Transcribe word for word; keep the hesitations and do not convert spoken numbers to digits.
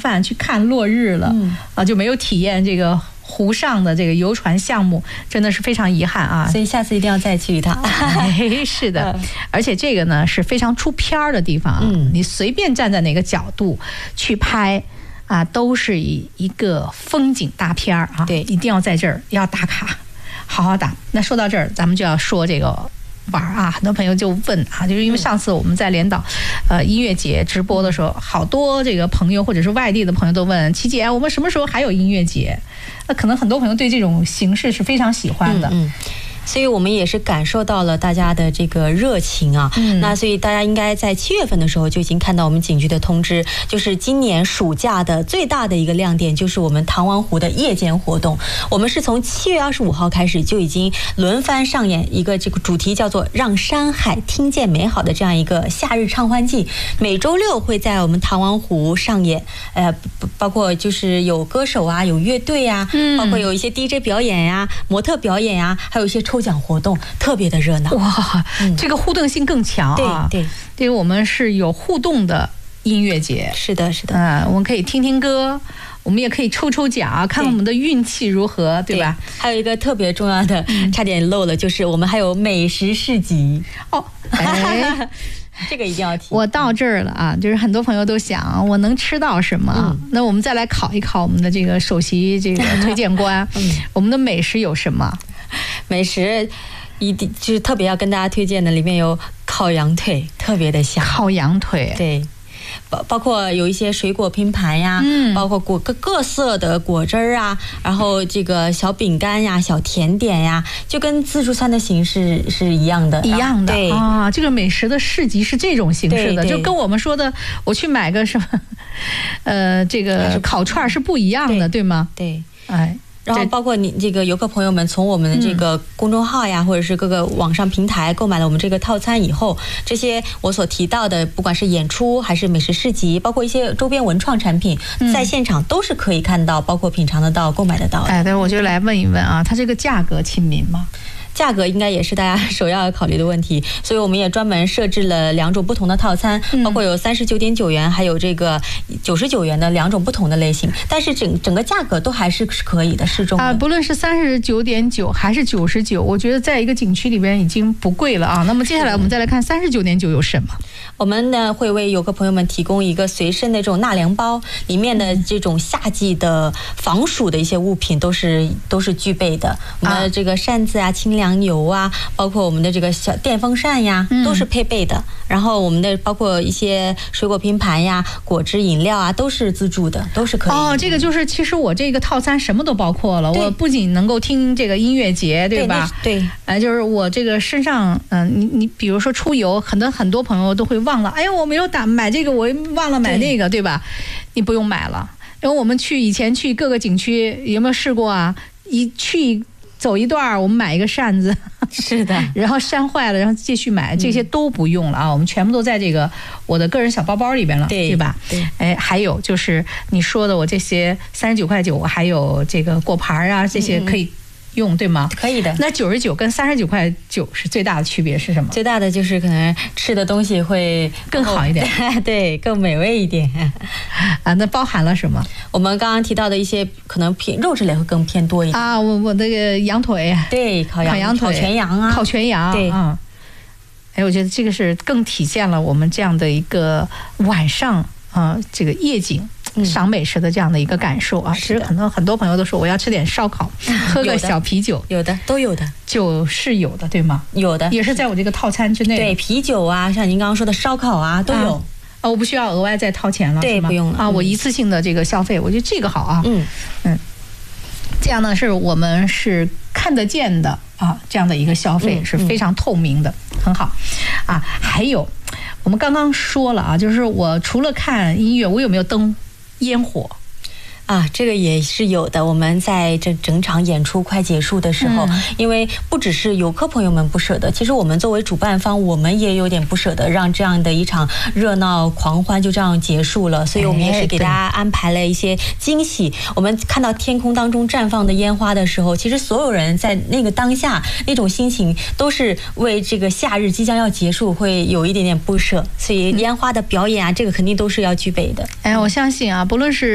饭去看落日了，嗯、啊，就没有体验这个湖上的这个游船项目，真的是非常遗憾啊！ 所以下次一定要再去一趟。 哎，是的，而且这个呢是非常出片儿的地方啊，嗯、你随便站在哪个角度去拍啊，都是一一个风景大片儿啊！ 对， 一定要在这儿要打卡，好好打。那说到这儿，咱们就要说这个。玩啊，很多朋友就问啊，就是因为上次我们在连岛，呃，音乐节直播的时候，好多这个朋友或者是外地的朋友都问琪姐，我们什么时候还有音乐节？那可能很多朋友对这种形式是非常喜欢的。 嗯嗯所以我们也是感受到了大家的这个热情啊，嗯、那所以大家应该在七月份的时候就已经看到我们景区的通知，就是今年暑假的最大的一个亮点就是我们唐王湖的夜间活动。我们是从七月二十五号开始就已经轮番上演一个这个主题叫做让山海听见美好的这样一个夏日畅欢季，每周六会在我们唐王湖上演，呃，包括就是有歌手啊，有乐队啊，嗯、包括有一些 D J 表演呀、啊、模特表演呀、啊，还有一些抽奖活动，特别的热闹。 哇，嗯、这个互动性更强啊！ 对对， 因为我们是有互动的音乐节。 是的，是的。 啊、呃，我们可以听听歌，我们也可以抽抽奖，看我们的运气如何， 对, 对吧？ 还有一个特别重要的，嗯、差点漏了，就是我们还有美食市集哦。哎这个一定要提。 我到这儿了啊，就是很多朋友都想我能吃到什么、嗯、那我们再来考一考我们的这个首席这个推荐官、嗯、我们的美食有什么？ 美食一定就是特别要跟大家推荐的，里面有烤羊腿，特别的香。 烤羊腿， 对，包包括有一些水果拼盘呀，嗯，包括果各各色的果汁儿啊，然后这个小饼干呀、小甜点呀，就跟自助餐的形式是一样的， 一样的。 对啊，这个美食的市集是这种形式的，就跟我们说的，我去买个什么，呃，这个烤串是不一样的， 对, 对吗？ 对， 哎。 然后包括你这个游客朋友们从我们的这个公众号呀、嗯、或者是各个网上平台购买了我们这个套餐以后，这些我所提到的不管是演出还是美食市集，包括一些周边文创产品、嗯、在现场都是可以看到，包括品尝得到、购买得到的。 哎，但我就来问一问啊，它这个价格亲民吗？ 价格应该也是大家首要考虑的问题，所以我们也专门设置了两种不同的套餐，包括有三十九点九元，还有这个九十九元的两种不同的类型，但是整整个价格都还是可以的，适中的。啊，不论是三十九点九还是九十九，我觉得在一个景区里边已经不贵了啊。那么接下来我们再来看三十九点九有什么？ 我们呢会为游客朋友们提供一个随身的这种纳凉包，里面的这种夏季的防暑的一些物品都是都是具备的。我们的这个扇子啊、清凉油啊，包括我们的这个小电风扇呀，都是配备的。然后我们的包括一些水果拼盘呀、果汁饮料啊，都是自助的，都是可以的。哦， 这个就是其实我这个套餐什么都包括了，我不仅能够听这个音乐节，对吧？ 对， 哎、呃，就是我这个身上，嗯、呃，你你比如说出游，很多很多朋友都会忘了，哎呀，我没有打买这个，我忘了买那个， 对, 对吧？你不用买了，因为我们去以前去各个景区，有没有试过啊？一去走一段，我们买一个扇子， 是的， 然后扇坏了，然后继续买，这些都不用了啊，我们全部都在这个我的个人小包包里边了， 对, 对吧？ 对， 哎，还有就是你说的，我这些三十九块九，还有这个果盘啊，这些可以用，对吗？ 可以的。 那九十九跟三十九块九是最大的区别是什么？ 最大的就是可能吃的东西会更好一点， 对，更美味一点啊。那包含了什么？ 我们刚刚提到的一些可能偏肉质类会更偏多一点啊。我我那个羊腿， 对，烤羊、 烤羊腿、 烤全羊啊， 烤全羊， 对啊。哎，我觉得这个是更体现了我们这样的一个晚上啊、呃，这个夜景。赏美食的这样的一个感受啊，其实可能很多朋友都说我要吃点烧烤，喝个小啤酒， 有的都有的， 酒是有的，对吗？ 有的， 也是在我这个套餐之内。 对，啤酒啊，像您刚刚说的烧烤啊，都有。 啊，我不需要额外再掏钱了， 对，不用了啊，我一次性的这个消费，我觉得这个好啊。 嗯嗯，这样呢，是我们是看得见的啊，这样的一个消费是非常透明的，很好啊。还有，我们刚刚说了啊，就是我除了看音乐，我有没有灯？烟火啊，这个也是有的。我们在这整场演出快结束的时候，嗯、因为不只是游客朋友们不舍得，其实我们作为主办方，我们也有点不舍得让这样的一场热闹狂欢就这样结束了，所以我们也是给大家安排了一些惊喜。哎、我们看到天空当中绽放的烟花的时候，其实所有人在那个当下那种心情都是为这个夏日即将要结束会有一点点不舍，所以烟花的表演啊，这个肯定都是要具备的。 哎，我相信啊，不论是